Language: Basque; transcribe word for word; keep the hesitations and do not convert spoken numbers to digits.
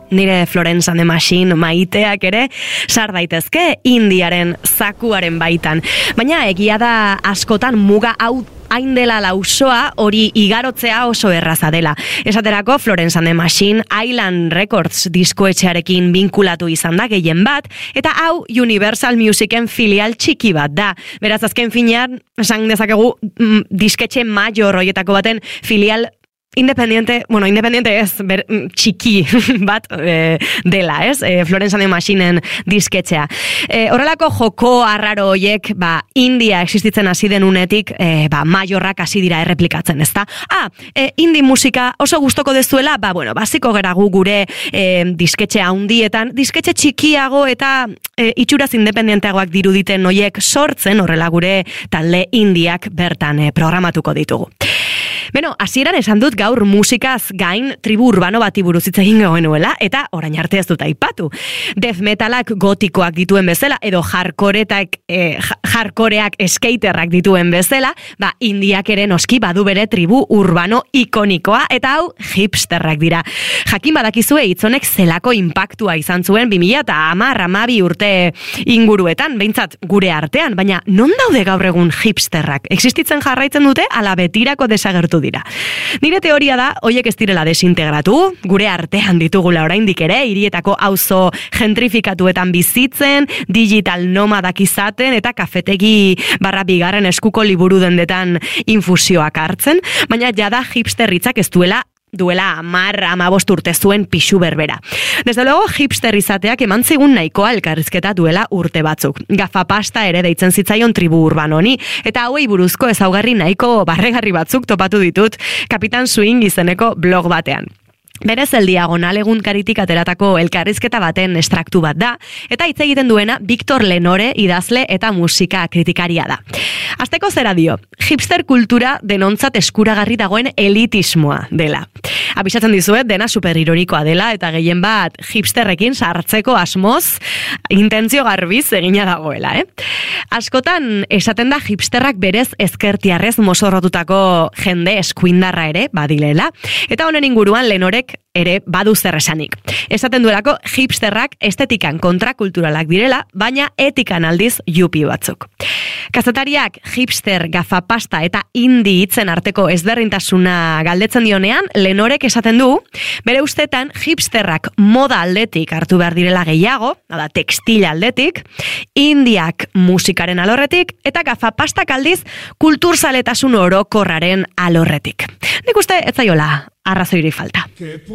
nire Florence and the Machine maiteak ere sar daitezke Indiaren zakuaren baitan. Baina egia da askotan muga hau hain dela lausoa, hori igarotzea oso erraza dela. Esaterako Florence and the Machine Island Records diskoetxearekin binkulatu izan da gehien bat, eta hau Universal Musicen filial txiki bat da. Beraz, azken finean, esan dezakegu mm, disketxe major horietako baten filial independiente, bueno, independiente ez, ber, txiki bat e, dela, ez? E, Florence and the Machineen disketxea. E, horrelako joko arraro hoiek, ba, India existitzen hasi den unetik, e, ba, majorrak hasi dira erreplikatzen, ezta? Ah, e, indie musika oso gustoko dezuela, ba, bueno, basiko gera gu gure e, disketxe handietan, disketxe txikiago eta e, itxuraz independenteagoak diruditen hoiek sortzen, horrela gure talde indiak bertan e, programatuko ditugu. Beno, hasieran esan dut gaur musikaz gain tribu urbano bati buruz hitz egin genuela, eta orain arte ez dut aipatu. Death metalak gotikoak dituen bezala, edo hardcoreak eh, hardcoreak skaterrak dituen bezala, ba, indiak ere noski badu bere tribu urbano ikonikoa, eta hau hipsterrak dira. Jakin badakizue hitzonek zelako inpaktua izan zuen bi mila hamar hamabi urte inguruetan, behintzat gure artean, baina non daude gaur egun hipsterrak? Existitzen jarraitzen dute, ala betirako desagertu dira. Nire teoria da, hoiek ez direla desintegratu, gure artean ditugula oraindik ere, hirietako auzo gentrifikatuetan bizitzen, digital nomadak izaten, eta kafetegi barra bigarren eskuko liburu dendetan infusioak hartzen, baina jada hipsterritzak ez duela duela amar, amabost urte zuen pixu berbera. Desde luego, hipster izateak eman zigun nahikoa elkarrizketa duela urte batzuk. Gafapasta ere deitzen zitzaion tribu urbanoni, eta hauei buruzko ezaugarri nahiko barregarri batzuk topatu ditut Kapitan Swing izeneko blog batean. Berez el diagonal egunkaritik ateratako elkarrizketa baten estraktu bat da, eta hitz egiten duena Victor Lenore idazle eta musika kritikaria da. Azteko zera dio, hipster kultura denontzat eskuragarri dagoen elitismoa dela. Abisatzen dizuet, dena superironikoa dela, eta gehien bat hipsterrekin sartzeko asmoz, intentzio garbiz egina dagoela, eh? Askotan, esaten da hipsterrak berez ezkertiarrez mozorrotutako jende eskuindarra ere, badilela, eta honen inguruan Lenorek ere badu zer esanik. Esaten duelako hipsterrak estetikan kontrakulturalak direla, baina etikan aldiz yupi batzuk. Kazetariak hipster, gafapasta eta indie hitzen arteko ezberdintasuna galdetzen dionean, Lenorek esaten du, bere ustetan hipsterrak moda aldetik hartu behar direla gehiago, da tekstila aldetik, indiak musikaren alorretik, eta gafapastak aldiz kulturzaletasun orokorraren alorretik. Nik uste ez zaiola arrazoirik falta.